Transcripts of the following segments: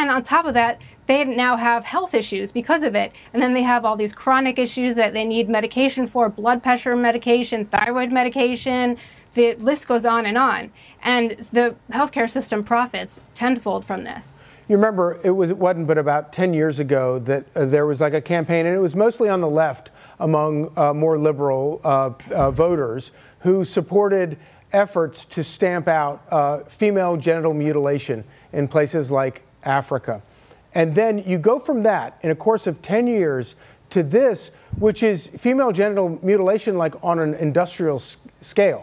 then on top of that, they now have health issues because of it. And then they have all these chronic issues that they need medication for, blood pressure medication, thyroid medication. The list goes on. And the healthcare system profits tenfold from this. You remember, it wasn't but about 10 years ago that there was like a campaign, and it was mostly on the left among more liberal voters who supported efforts to stamp out female genital mutilation in places like Africa. And then you go from that in a course of 10 years to this, which is female genital mutilation like on an industrial scale.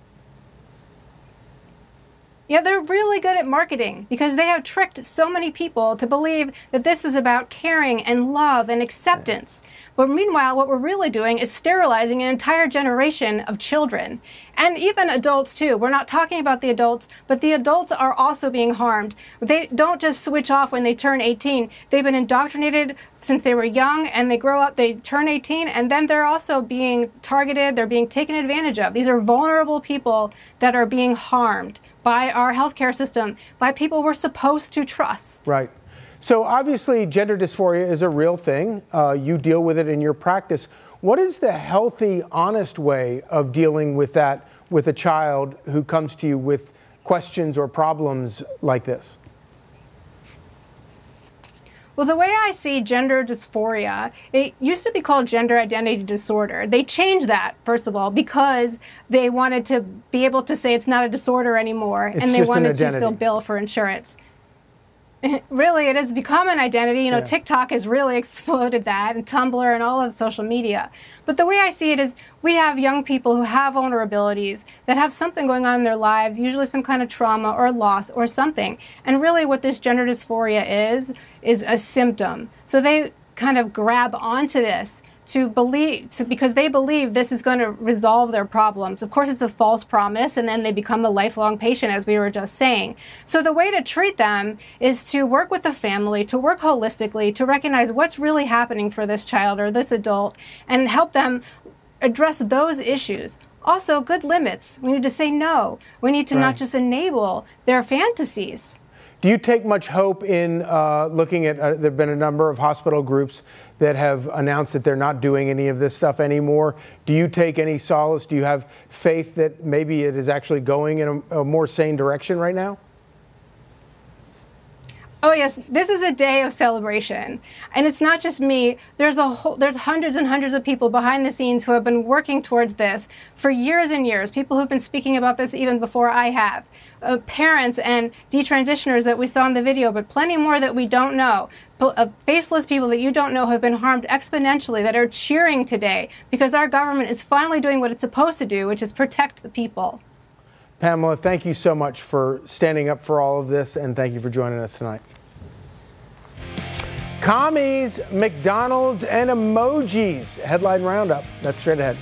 Yeah, they're really good at marketing because they have tricked so many people to believe that this is about caring and love and acceptance. But meanwhile, what we're really doing is sterilizing an entire generation of children and even adults too. We're not talking about the adults, but the adults are also being harmed. They don't just switch off when they turn 18. They've been indoctrinated since they were young, and they grow up, they turn 18, and then they're also being targeted, they're being taken advantage of. These are vulnerable people that are being harmed by our healthcare system, by people we're supposed to trust. Right. So obviously gender dysphoria is a real thing. You deal with it in your practice. What is the healthy, honest way of dealing with that with a child who comes to you with questions or problems like this? Well, the way I see gender dysphoria, it used to be called gender identity disorder. They changed that, first of all, because they wanted to be able to say it's not a disorder anymore, and they wanted to still bill for insurance. Really, it has become an identity. You know, TikTok has really exploded that, and Tumblr and all of social media. But the way I see it is we have young people who have vulnerabilities that have something going on in their lives, usually some kind of trauma or loss or something. And really what this gender dysphoria is a symptom. So they kind of grab onto this because they believe this is going to resolve their problems. Of course, it's a false promise, and then they become a lifelong patient, as we were just saying. So the way to treat them is to work with the family, to work holistically, to recognize what's really happening for this child or this adult, and help them address those issues. Also, good limits. We need to say no. We need to not just enable their fantasies. Do you take much hope in looking at, there have been a number of hospital groups that have announced that they're not doing any of this stuff anymore. Do you take any solace? Do you have faith that maybe it is actually going in a more sane direction right now? Oh yes, this is a day of celebration, and it's not just me. There's hundreds and hundreds of people behind the scenes who have been working towards this for years and years. People who've been speaking about this even before I have. Parents and detransitioners that we saw in the video, but plenty more that we don't know. Faceless people that you don't know have been harmed exponentially that are cheering today because our government is finally doing what it's supposed to do, which is protect the people. Pamela, thank you so much for standing up for all of this, and thank you for joining us tonight. Commies, McDonald's, and emojis. Headline roundup. That's straight ahead.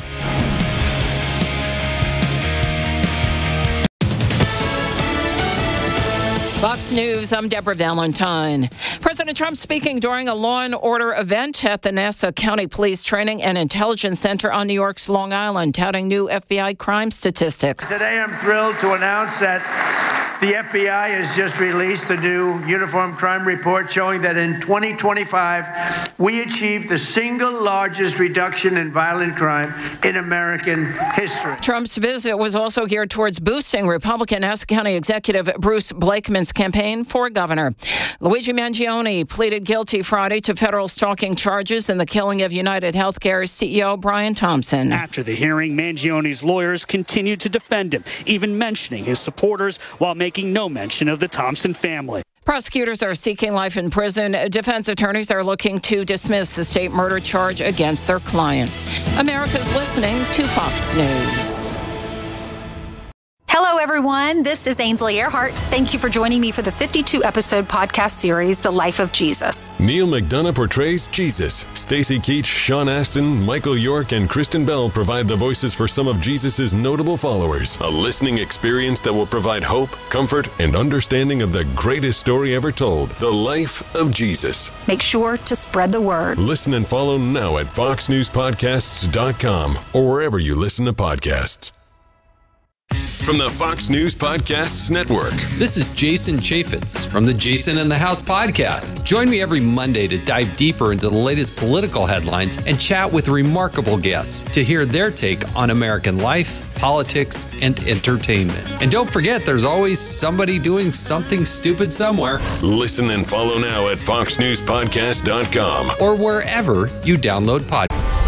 Fox News, I'm Deborah Valentine. President Trump speaking during a Law and Order event at the Nassau County Police Training and Intelligence Center on New York's Long Island, touting new FBI crime statistics. Today I'm thrilled to announce that the FBI has just released a new uniform crime report showing that in 2025, we achieved the single largest reduction in violent crime in American history. Trump's visit was also geared towards boosting Republican Nassau County Executive Bruce Blakeman's campaign for governor. Luigi Mangione pleaded guilty Friday to federal stalking charges in the killing of United Healthcare CEO Brian Thompson. After the hearing, Mangione's lawyers continued to defend him, even mentioning his supporters while making no mention of the Thompson family. Prosecutors are seeking life in prison. Defense attorneys are looking to dismiss the state murder charge against their client. America's listening to Fox News. Hello, everyone. This is Ainsley Earhart. Thank you for joining me for the 52-episode podcast series, The Life of Jesus. Neil McDonough portrays Jesus. Stacy Keach, Sean Astin, Michael York, and Kristen Bell provide the voices for some of Jesus' notable followers. A listening experience that will provide hope, comfort, and understanding of the greatest story ever told, The Life of Jesus. Make sure to spread the word. Listen and follow now at foxnewspodcasts.com or wherever you listen to podcasts. From the Fox News Podcasts Network. This is Jason Chaffetz from the Jason in the House podcast. Join me every Monday to dive deeper into the latest political headlines and chat with remarkable guests to hear their take on American life, politics, and entertainment. And don't forget, there's always somebody doing something stupid somewhere. Listen and follow now at foxnewspodcast.com or wherever you download podcasts.